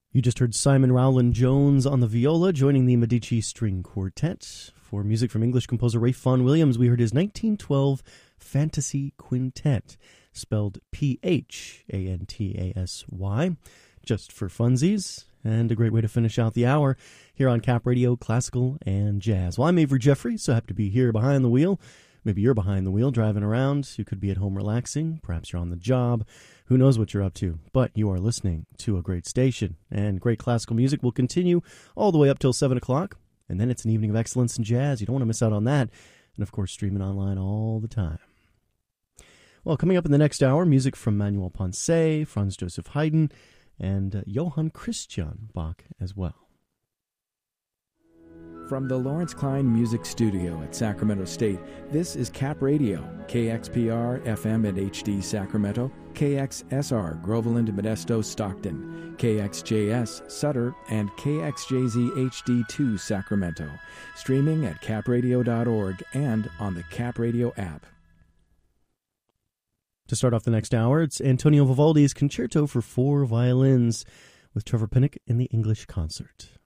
You just heard Simon Rowland-Jones on the viola, joining the Medici String Quartet. For music from English composer Ralph Vaughan Williams, we heard his 1912 Fantasy Quintet, spelled Phantasy, just for funsies, and a great way to finish out the hour here on Cap Radio, Classical and Jazz. Well, I'm Avery Jeffrey, so happy to be here behind the wheel. Maybe you're behind the wheel driving around. You could be at home relaxing. Perhaps you're on the job. Who knows what you're up to? But you are listening to a great station. And great classical music will continue all the way up till 7 o'clock. And then it's an evening of excellence in jazz. You don't want to miss out on that. And, of course, streaming online all the time. Well, coming up in the next hour, music from Manuel Ponce, Franz Joseph Haydn, and Johann Christian Bach as well. From the Lawrence Klein Music Studio at Sacramento State, this is Cap Radio, KXPR FM and HD Sacramento, KXSR Groveland, Modesto, Stockton, KXJS Sutter, and KXJZ HD2 Sacramento. Streaming at capradio.org and on the Cap Radio app. To start off the next hour, it's Antonio Vivaldi's Concerto for 4 violins with Trevor Pinnock in the English concert.